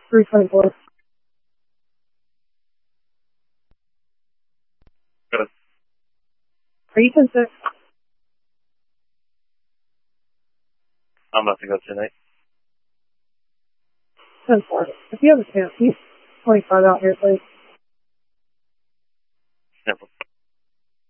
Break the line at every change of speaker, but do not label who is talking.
324.
Good.
Are you 10-6?
I'm about to go tonight.
10-4. If you have a chance, he's 25 out here, please.